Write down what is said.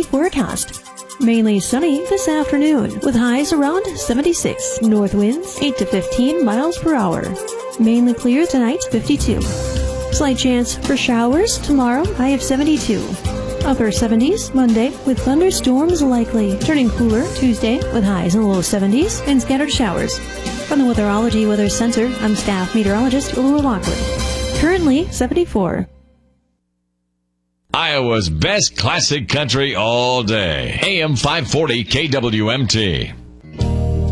forecast. Mainly sunny this afternoon, with highs around 76. North winds 8 to 15 miles per hour. Mainly clear tonight, 52. Slight chance for showers tomorrow, high of 72. Upper 70s Monday, with thunderstorms likely. Turning cooler Tuesday, with highs in the low 70s and scattered showers. From the Weatherology Weather Center, I'm staff meteorologist Laura Lockwood. Currently 74. Iowa's best classic country all day. AM 540 KWMT.